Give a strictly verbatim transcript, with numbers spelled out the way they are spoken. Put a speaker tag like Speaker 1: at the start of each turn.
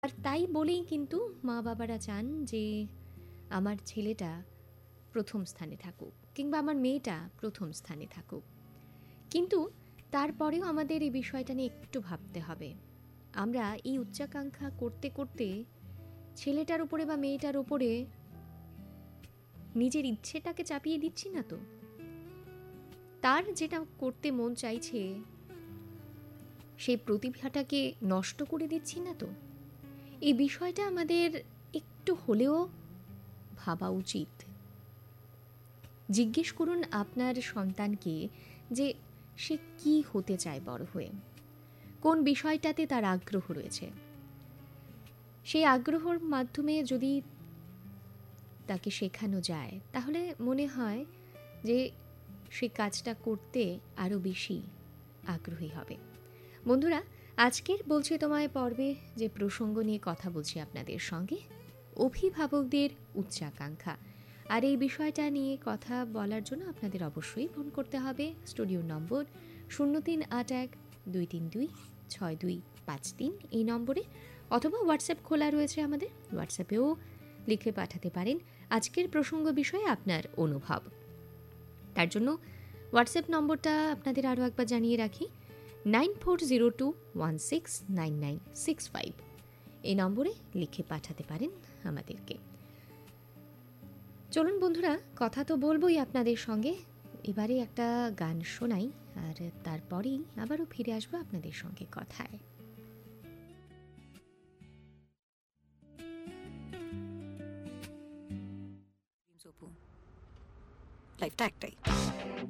Speaker 1: আর তাই বলেই কিন্তু মা বাবারা চান যে আমার ছেলেটা প্রথম স্থানে থাকুক কিংবা আমার মেয়েটা প্রথম স্থানে থাকুক। কিন্তু তারপরেও আমাদের এই বিষয়টা নিয়ে একটু ভাবতে হবে। আমরা এই উচ্চাকাঙ্ক্ষা করতে করতে ছেলেটার উপরে বা মেয়েটার উপরে নিজের ইচ্ছেটাকে চাপিয়ে দিচ্ছি না তো? তার যেটা করতে মন চাইছে সেই প্রতিভাটাকে নষ্ট করে দিচ্ছি না তো? এই বিষয়টা আমাদের একটু হলেও ভাবা উচিত। জিজ্ঞেস করুন আপনার সন্তানকে যে সে কি হতে চায় বড় হয়ে, কোন বিষয়টাতে তার আগ্রহ রয়েছে। সেই আগ্রহর মাধ্যমে যদি তাকে শেখানো যায় তাহলে মনে হয় যে সে কাজটা করতে আরও বেশি আগ্রহী হবে। বন্ধুরা, আজকের বলছি তোমায় পর্বে যে প্রসঙ্গ নিয়ে কথা বলছি আপনাদের সঙ্গে, অভিভাবকদের উচ্চাকাঙ্ক্ষা। আর এই বিষয়টা নিয়ে কথা বলার জন্য আপনাদের অবশ্যই ফোন করতে হবে স্টুডিও নম্বর শূন্য তিন আট এক দুই তিন দুই ছয় দুই পাঁচ তিন এই নম্বরে, অথবা হোয়াটসঅ্যাপ খোলা রয়েছে আমাদের, হোয়াটসঅ্যাপেও লিখে পাঠাতে পারেন আজকের প্রসঙ্গ বিষয়ে আপনার অনুভব। তার জন্য হোয়াটসঅ্যাপ নম্বরটা আপনাদের আরও একবার জানিয়ে রাখি, nine four zero two one six nine nine six five এই নম্বরে লিখে পাঠাতে পারেন আমাদেরকে। চলুন বন্ধুরা, কথা তো বলবোই আপনাদের সঙ্গে, এবারে একটা গান শোনাই, আর তারপরেই আবারও ফিরে আসবো আপনাদের সঙ্গে কথায়।
Speaker 2: লাইফটা একটাই।